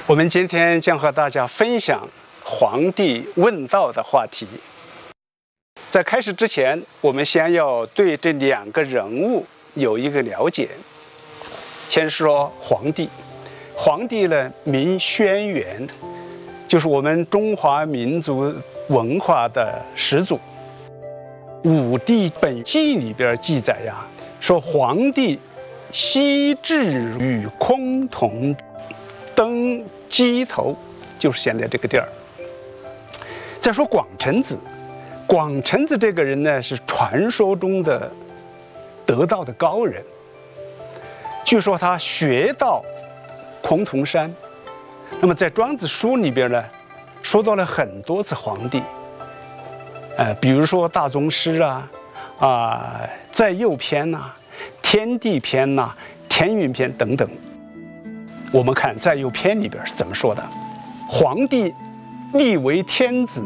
我们今天将和大家分享皇帝问道的话题。在开始之前，我们先要对这两个人物有一个了解。先说皇帝，皇帝呢名轩辕，就是我们中华民族文化的始祖。《武帝本纪》里边记载呀，说皇帝西至与崆峒登鸡头，就是现在这个地儿。再说广成子，广成子这个人呢，是传说中的得道的高人。据说他学到崆峒山。那么在《庄子》书里边呢，说到了很多次皇帝，比如说大宗师在右篇呐、天地篇呐、天运篇等等。我们看在右篇里边是怎么说的：皇帝立为天子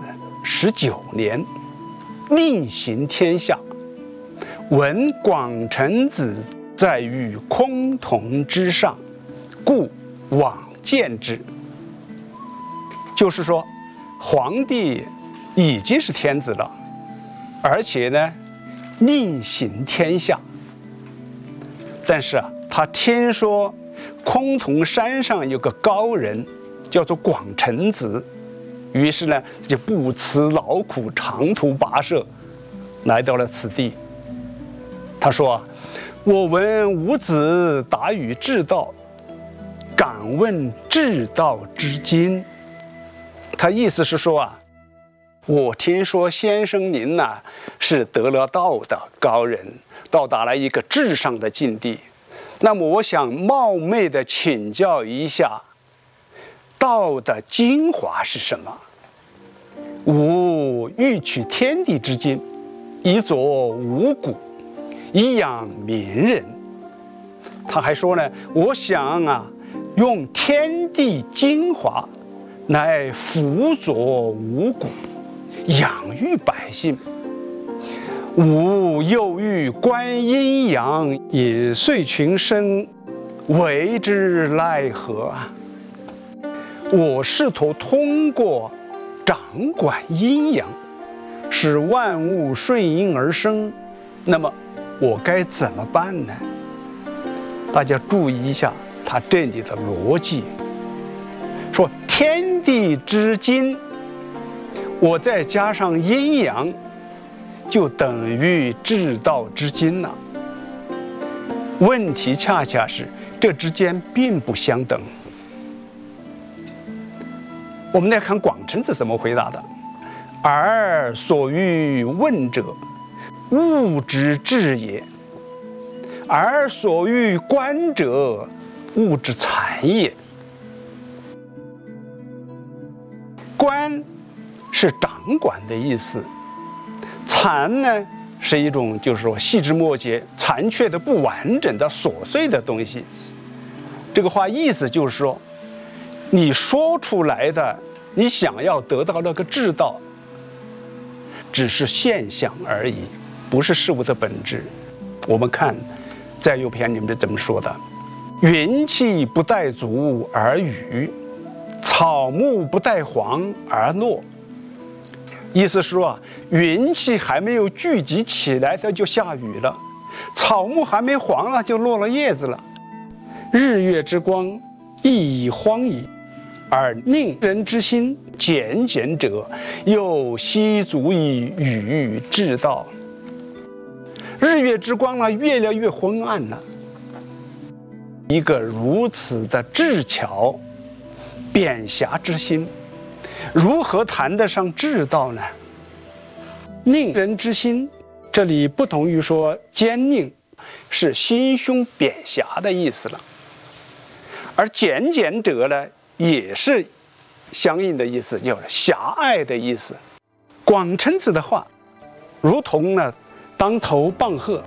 19年，令行天下。闻广成子在于崆峒之上，故往见之。就是说，皇帝已经是天子了，而且呢，令行天下。但是他听说崆峒山上有个高人，叫做广成子，于是呢，就不辞劳苦，长途跋涉，来到了此地。他说：“我闻吾子达于至道，敢问至道之经。”他意思是说我听说先生您是得了道的高人，到达了一个至上的境地。那么我想冒昧的请教一下，道的精华是什么？吾欲取天地之精，以佐五谷，以养民人。他还说呢，我想用天地精华来辅佐五谷，养育百姓。吾又欲观阴阳，以遂群生，为之奈何？我试图通过掌管阴阳，使万物顺应而生，那么我该怎么办呢？大家注意一下他这里的逻辑，说天地之精，我再加上阴阳，就等于至道之精了。问题恰恰是这之间并不相等。我们来看广成子怎么回答的：而所欲问者，物之至也；而所欲观者，物之残也。观是掌管的意思，残呢是一种就是说细枝末节、残缺的、不完整的、琐碎的东西。这个话意思就是说，你说出来的，你想要得到那个至道，只是现象而已，不是事物的本质。我们看在右篇里面怎么说的：云气不待足而雨，草木不待黄而落。意思是说云气还没有聚集起来，它就下雨了；草木还没黄了，就落了叶子了。日月之光亦已荒矣，而令人之心简简者，又奚足以与至道？日月之光越来越昏暗了。一个如此的智巧、扁狭之心，如何谈得上至道呢？令人之心，这里不同于说奸佞，是心胸扁狭的意思了。而简简者呢，也是相应的意思，就是狭隘的意思。广成子的话，如同当头棒喝。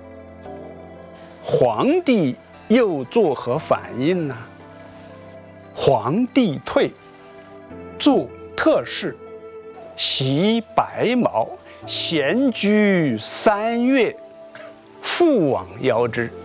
皇帝又作何反应呢？皇帝退，做特事，袭白毛，闲居3月，复往邀之。